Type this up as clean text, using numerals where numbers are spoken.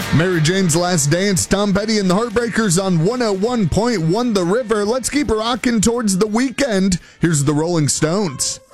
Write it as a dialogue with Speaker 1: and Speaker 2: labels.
Speaker 1: Mary Jane's Last Dance, Tom Petty and the Heartbreakers on 101.1 The River. Let's keep rocking towards the weekend. Here's the Rolling Stones.